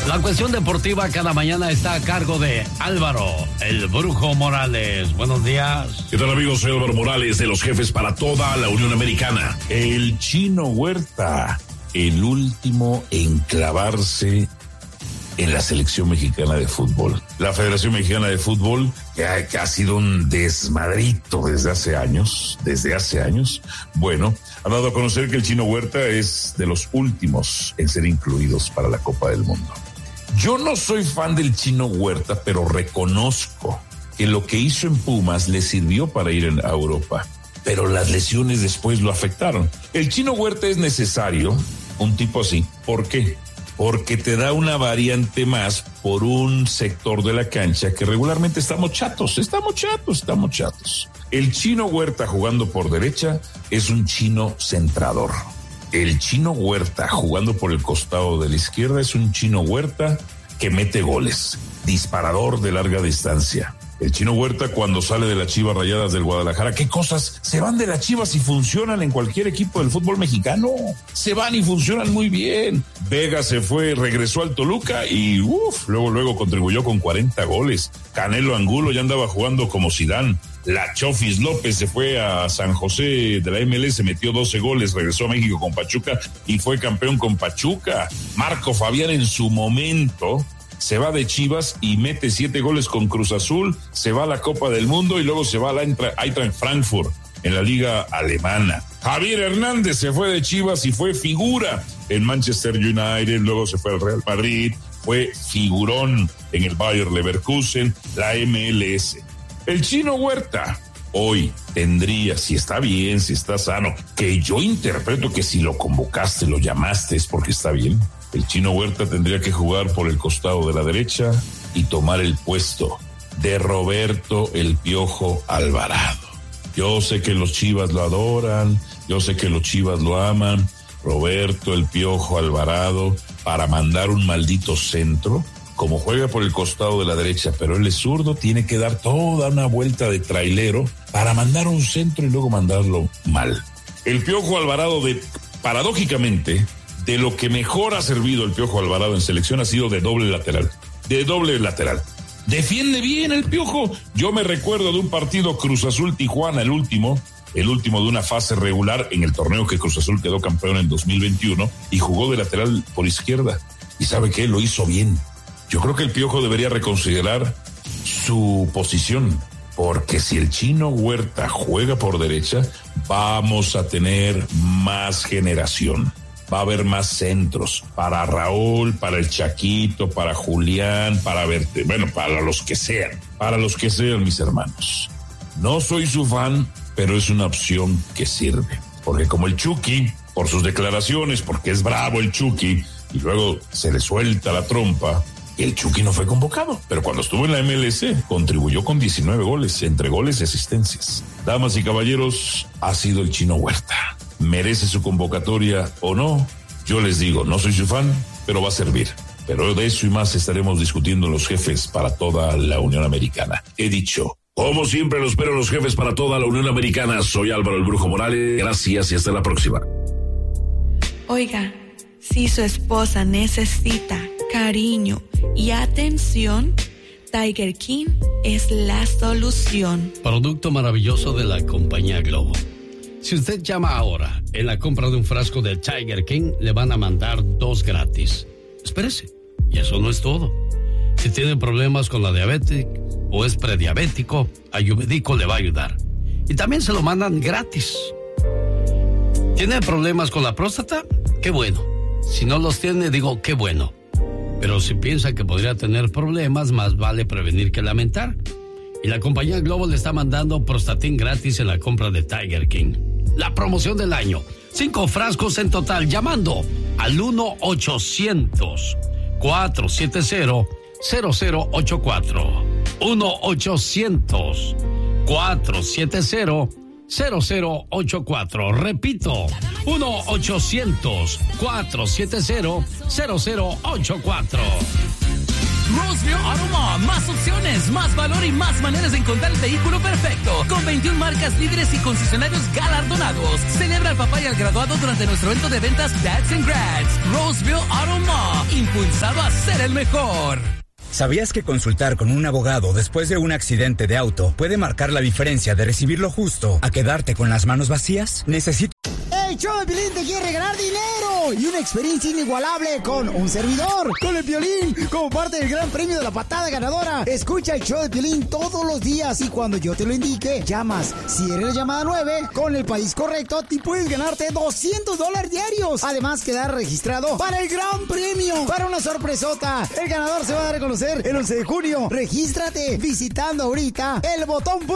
La cuestión deportiva cada mañana está a cargo de Álvaro, el Brujo Morales. Buenos días. ¿Qué tal, amigos? Soy Álvaro Morales, de los jefes para toda la Unión Americana. El Chino Huerta, el último en clavarse en la selección mexicana de fútbol. La Federación Mexicana de Fútbol, que ha sido un desmadrito desde hace años, bueno, ha dado a conocer que el Chino Huerta es de los últimos en ser incluidos para la Copa del Mundo. Yo no soy fan del Chino Huerta, pero reconozco que lo que hizo en Pumas le sirvió para ir a Europa, pero las lesiones después lo afectaron. El Chino Huerta es necesario, un tipo así. ¿Por qué? Porque te da una variante más por un sector de la cancha que regularmente estamos chatos. El Chino Huerta jugando por derecha es un chino centrador. El Chino Huerta jugando por el costado de la izquierda es un Chino Huerta que mete goles, disparador de larga distancia. El Chino Huerta, cuando sale de las Chivas Rayadas del Guadalajara, ¿qué cosas se van de las Chivas y funcionan en cualquier equipo del fútbol mexicano? Se van y funcionan muy bien. Vega se fue, regresó al Toluca y luego contribuyó con 40 goles. Canelo Angulo ya andaba jugando como Zidane. La Chofis López se fue a San José de la MLS, metió 12 goles, regresó a México con Pachuca y fue campeón con Pachuca. Marco Fabián en su momento se va de Chivas y mete 7 goles con Cruz Azul, se va a la Copa del Mundo y luego se va a la Eintracht Frankfurt en la liga alemana. Javier Hernández se fue de Chivas y fue figura en Manchester United, luego se fue al Real Madrid, fue figurón en el Bayer Leverkusen, la MLS. El Chino Huerta hoy tendría, si está bien, si está sano, que yo interpreto que si lo convocaste, lo llamaste, es porque está bien. El Chino Huerta tendría que jugar por el costado de la derecha y tomar el puesto de Roberto el Piojo Alvarado. Yo sé que los Chivas lo adoran, yo sé que los Chivas lo aman. Roberto el Piojo Alvarado, para mandar un maldito centro, como juega por el costado de la derecha, pero él es zurdo, tiene que dar toda una vuelta de trailero para mandar un centro y luego mandarlo mal. El Piojo Alvarado, paradójicamente, de lo que mejor ha servido el Piojo Alvarado en selección ha sido de doble lateral. Defiende bien el Piojo. Yo me recuerdo de un partido Cruz Azul-Tijuana, el último de una fase regular en el torneo que Cruz Azul quedó campeón en 2021 y jugó de lateral por izquierda. ¿Y sabe qué? Lo hizo bien. Yo creo que el Piojo debería reconsiderar su posición, porque si el Chino Huerta juega por derecha, vamos a tener más generación. Va a haber más centros para Raúl, para el Chaquito, para Julián, para los que sean, mis hermanos. No soy su fan, pero es una opción que sirve. Porque como el Chucky, por sus declaraciones, porque es bravo el Chucky, y luego se le suelta la trompa, el Chucky no fue convocado. Pero cuando estuvo en la MLS, contribuyó con 19 goles, entre goles y asistencias. Damas y caballeros, ha sido el Chino Huerta. ¿Merece su convocatoria o no? Yo les digo, no soy su fan, pero va a servir. Pero de eso y más estaremos discutiendo los jefes para toda la Unión Americana. He dicho, como siempre, los espero los jefes para toda la Unión Americana. Soy Álvaro el Brujo Morales. Gracias y hasta la próxima. Oiga, si su esposa necesita cariño y atención, Tiger King es la solución. Producto maravilloso de la compañía Globo. Si usted llama ahora, en la compra de un frasco de Tiger King, le van a mandar 2 gratis. Espérese, y eso no es todo. Si tiene problemas con la diabetes o es prediabético, Ayurvédico le va a ayudar. Y también se lo mandan gratis. ¿Tiene problemas con la próstata? ¡Qué bueno! Si no los tiene, digo, ¡qué bueno! Pero si piensa que podría tener problemas, más vale prevenir que lamentar. Y la compañía Globo le está mandando Prostatin gratis en la compra de Tiger King. La promoción del año. 5 frascos en total, llamando al 1-800-470-0084. 1-800-470-0084. Repito, 1-800-470-0084. Roseville Auto Mall, más opciones, más valor y más maneras de encontrar el vehículo perfecto. Con 21 marcas líderes y concesionarios galardonados. Celebra al papá y al graduado durante nuestro evento de ventas Dads and Grads. Roseville Auto Mall. impulsado a ser el mejor. ¿Sabías que consultar con un abogado después de un accidente de auto puede marcar la diferencia de recibir lo justo a quedarte con las manos vacías? El show de Piolín te quiere regalar dinero y una experiencia inigualable con un servidor, con el Piolín, como parte del gran premio de la patada ganadora. Escucha el show de Piolín todos los días y cuando yo te lo indique, llamas. Si eres la llamada 9, con el país correcto, te puedes ganarte $200 diarios. Además, quedar registrado para el gran premio, para una sorpresota. El ganador se va a dar a conocer el 11 de junio. Regístrate visitando ahorita el botón